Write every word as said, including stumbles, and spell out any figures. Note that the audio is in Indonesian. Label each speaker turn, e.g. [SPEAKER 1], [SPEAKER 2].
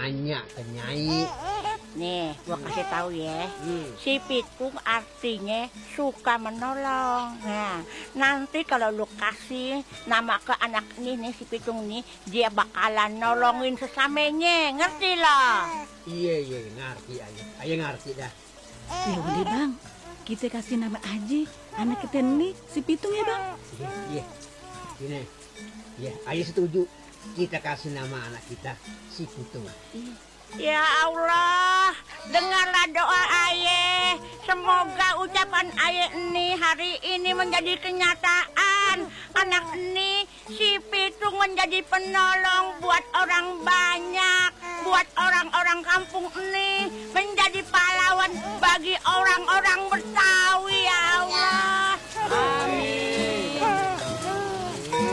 [SPEAKER 1] nanya ke Nyai.
[SPEAKER 2] Nih, gua kasih tahu ya.
[SPEAKER 1] Hmm.
[SPEAKER 2] Si Pitung artinya suka menolong. Nah, nanti kalau lu kasih nama ke anak ini nih, si Pitung nih, dia bakalan nolongin sesamanya. Ngerti loh?
[SPEAKER 1] Iya, iya, ngerti aja. Ayo ngerti dah.
[SPEAKER 3] Ya udah bang, kita kasih nama aja anak kita nih si Pitung ya bang.
[SPEAKER 1] Iya, iya. Ini. Iya, ayo setuju. Kita kasih nama anak kita si Pitung.
[SPEAKER 2] Ya Allah, dengarlah doa ayah. Semoga ucapan ayah ini hari ini menjadi kenyataan. Anak ini si Pitung menjadi penolong buat orang banyak, buat orang-orang kampung ini, menjadi pahlawan bagi orang-orang Betawi.